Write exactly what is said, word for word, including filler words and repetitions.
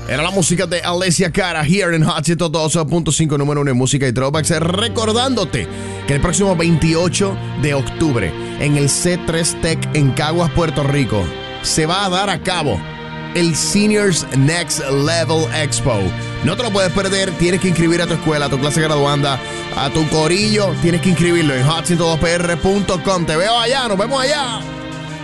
Era la música de Alessia Cara, here en Hot ciento dos punto cinco, número uno en música y throwbacks. Recordándote que el próximo veintiocho de octubre en el C tres Tech en Caguas, Puerto Rico, se va a dar a cabo el Seniors Next Level Expo. No te lo puedes perder, tienes que inscribir a tu escuela, a tu clase graduanda, a tu corillo, tienes que inscribirlo en hot ciento dos p r punto com. Te veo allá, nos vemos allá.